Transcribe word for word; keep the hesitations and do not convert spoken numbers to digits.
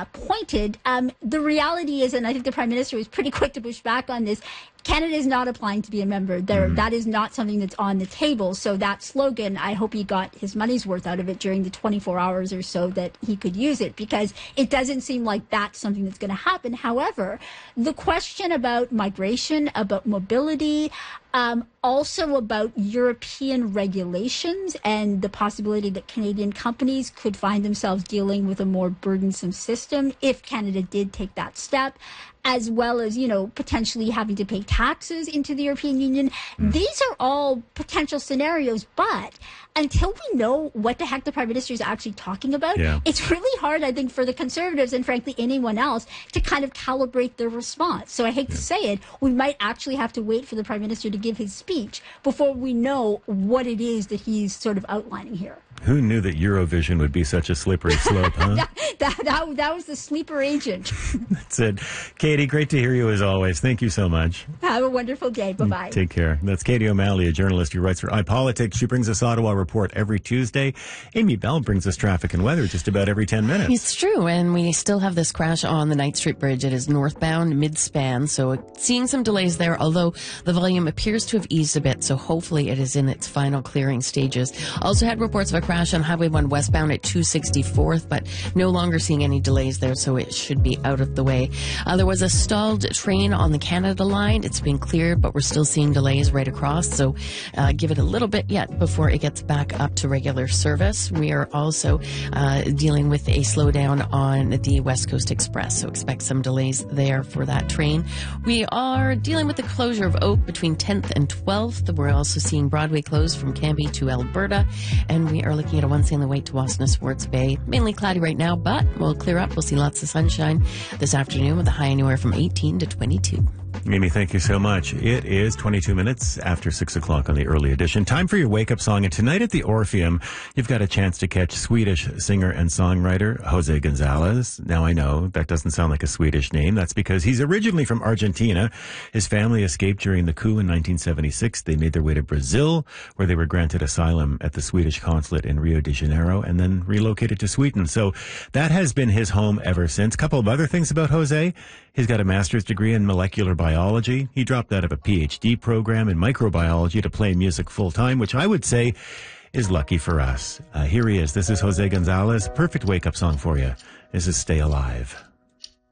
uh, pointed. Um, the reality is, and I think the Prime Minister was pretty quick to push back on this, Canada is not applying to be a member. There, mm. That is not something that's on the table. So that slogan, I hope he got his money's worth out of it during the twenty-four hours or so that he could use it, because it doesn't seem like that's something that's going to happen. However, the question about migration, about mobility, um, also about European regulations and the possibility that Canadian companies could find themselves dealing with a more burdensome system if Canada did take that step, as well as, you know, potentially having to pay taxes into the European Union. Mm. These are all potential scenarios, but until we know what the heck the Prime Minister is actually talking about, yeah. it's really hard, I think, for the Conservatives and frankly anyone else to kind of calibrate their response. So I hate yeah. to say it, we might actually have to wait for the Prime Minister to give his speech before we know what it is that he's sort of outlining here. Who knew that Eurovision would be such a slippery slope, huh? that, that, that, that was the sleeper agent. That's it. Katie, great to hear you as always. Thank you so much. Have a wonderful day. Bye-bye. Take care. That's Katie O'Malley, a journalist who writes for iPolitics. She brings us Ottawa Report every Tuesday. Amy Bell brings us traffic and weather just about every ten minutes. It's true, and we still have this crash on the Knight Street Bridge. It is northbound, mid-span, so seeing some delays there, although the volume appears to have eased a bit, so hopefully it is in its final clearing stages. Also had reports of a crash on Highway one westbound at two sixty-fourth, but no longer seeing any delays there, so it should be out of the way. Uh, there was a stalled train on the Canada line. It's been cleared, but we're still seeing delays right across, so uh, give it a little bit yet before it gets back up to regular service. We are also uh, dealing with a slowdown on the West Coast Express, so expect some delays there for that train. We are dealing with the closure of Oak between tenth and twelfth. We're also seeing Broadway closed from Cambie to Alberta, and we are looking at a one Stanley Way to Wasna Swartz Bay. Mainly cloudy right now, but we'll clear up. We'll see lots of sunshine this afternoon with a high anywhere from eighteen to twenty-two. Amy, thank you so much. It is twenty-two minutes after six o'clock on the early edition. Time for your wake-up song. And tonight at the Orpheum, you've got a chance to catch Swedish singer and songwriter Jose Gonzalez. Now, I know that doesn't sound like a Swedish name. That's because he's originally from Argentina. His family escaped during the coup in nineteen seventy-six. They made their way to Brazil, where they were granted asylum at the Swedish consulate in Rio de Janeiro, and then relocated to Sweden. So that has been his home ever since. A couple of other things about Jose. He's got a master's degree in molecular biology. He dropped out of a P H D program in microbiology to play music full-time, which I would say is lucky for us. Uh, here he is. This is Jose Gonzalez. Perfect wake-up song for you. This is Stay Alive.